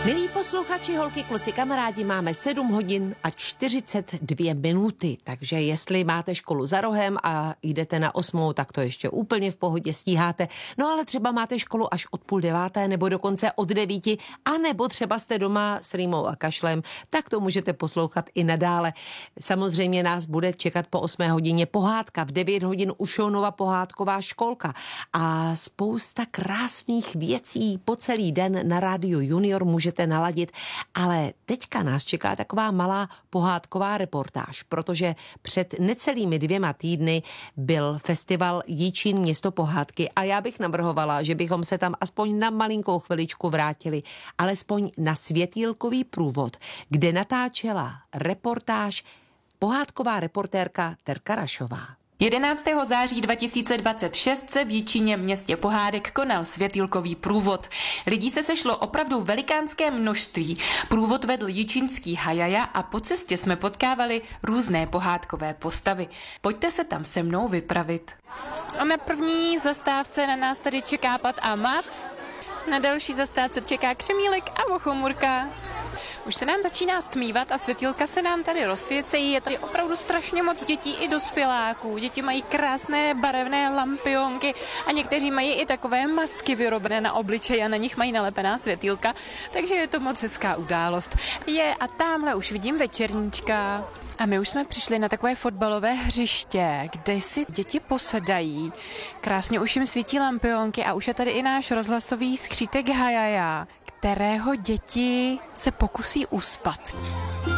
Milí posluchači, holky, kluci, kamarádi, máme 7 hodin a 42 minuty, takže jestli máte školu za rohem a jdete na 8, tak to ještě úplně v pohodě stíháte. No ale třeba máte školu až od 8:30 nebo dokonce od 9, a nebo třeba jste doma s rýmou a kašlem, tak to můžete poslouchat i nadále. Samozřejmě nás bude čekat po 8 hodině pohádka, v 9 hodin Ušonova pohádková školka a spousta krásných věcí po celý den na Rádiu Junior můžete naladit, ale teďka nás čeká taková malá pohádková reportáž, protože před necelými 2 týdny byl festival Jičín město pohádky a já bych navrhovala, že bychom se tam aspoň na malinkou chviličku vrátili, alespoň na Světýlkový průvod, kde natáčela reportáž pohádková reportérka Terka Rašová. 11. září 2026 se v Jičíně městě pohádek konal Světýlkový průvod. Lidí se sešlo opravdu velikánské množství. Průvod vedl jičínský hajaja a po cestě jsme potkávali různé pohádkové postavy. Pojďte se tam se mnou vypravit. A na první zastávce na nás tady čeká Pat a Mat. Na další zastávce čeká Křemílek a Vochomurka. Už se nám začíná stmívat a světýlka se nám tady rozsvěcejí. Je tady opravdu strašně moc dětí i dospěláků. Děti mají krásné barevné lampionky a někteří mají i takové masky vyrobené na obličeji a na nich mají nalepená světýlka. Takže je to moc hezká událost. A tamhle už vidím večerníčka. A my už jsme přišli na takové fotbalové hřiště, kde si děti posedají. Krásně už jim svítí lampionky a už je tady i náš rozhlasový skřítek hajaja, kterého děti se pokusí uspat.